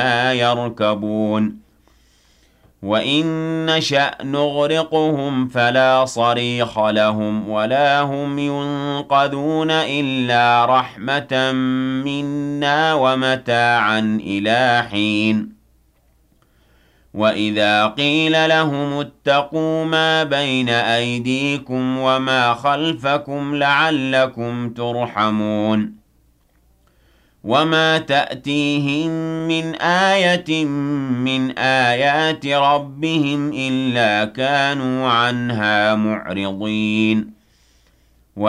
يركبون وَإِن نَّشَأْ نُغْرِقْهُمْ فَلَا صَرِيخَ لَهُمْ وَلَا هُمْ يُنقَذُونَ إِلَّا رَحْمَةً مِّنَّا وَمَتَاعًا إِلَىٰ حِينٍ وَإِذَا قِيلَ لَهُمُ اتَّقُوا مَا بَيْنَ أَيْدِيكُمْ وَمَا خَلْفَكُمْ لَعَلَّكُمْ تُرْحَمُونَ وَمَا تَأْتِيهِم مِّنْ آيَةٍ مِّنْ آيَاتِ رَبِّهِمْ إِلَّا كَانُوا عَنْهَا مُعْرِضِينَ